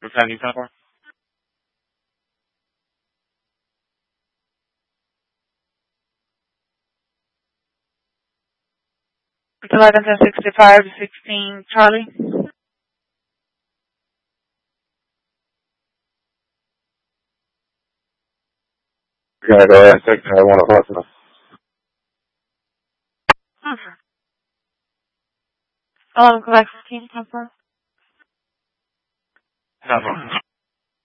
What time do you come for? It's 11:65 to 16 Charlie. You're gonna go ahead and take that 1 o'clock now. Okay. 11:15 come for? No problem.